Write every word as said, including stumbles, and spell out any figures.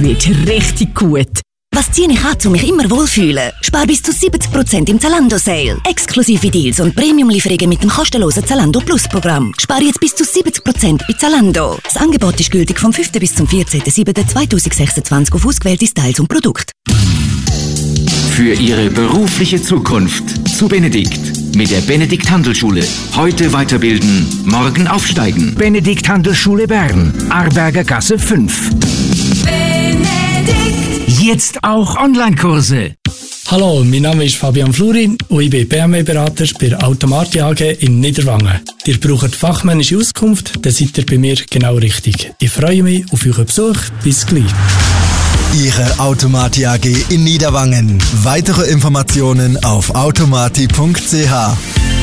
wird richtig gut. Was ziehe ich an, um mich immer wohlfühlen? Spar bis zu siebzig Prozent im Zalando-Sale. Exklusive Deals und Premium-Lieferungen mit dem kostenlosen Zalando Plus-Programm. Spar jetzt bis zu siebzig Prozent bei Zalando. Das Angebot ist gültig vom fünften bis zum vierzehnten siebten zweitausendsechsundzwanzig auf ausgewählte Styles und Produkte. Für Ihre berufliche Zukunft zu Benedikt mit der Benedikt Handelsschule. Heute weiterbilden, morgen aufsteigen. Benedikt Handelsschule Bern, Arberger Gasse fünf. Jetzt auch Online-Kurse. Hallo, mein Name ist Fabian Fluri und ich bin B M W-Berater bei der Automati A G in Niederwangen. Ihr braucht fachmännische Auskunft, dann seid ihr bei mir genau richtig. Ich freue mich auf euren Besuch. Bis gleich. Ihre Automati A G in Niederwangen. Weitere Informationen auf automati punkt c h.